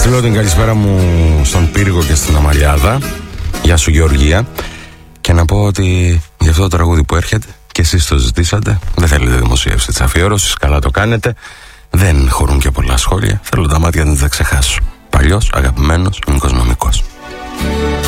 στείλω την καλησπέρα μου στον Πύργο και στην Αμαλιάδα. Γεια σου Γεωργία. Και να πω ότι για αυτό το τραγούδι που έρχεται και εσείς το ζητήσατε, δεν θέλετε δημοσίευση της αφιέρωσης, καλά το κάνετε. Δεν χωρούν και πολλά σχόλια, θέλω τα μάτια να τα ξεχάσω. Παλιός, αγαπημένος, Νίκος Νομικός.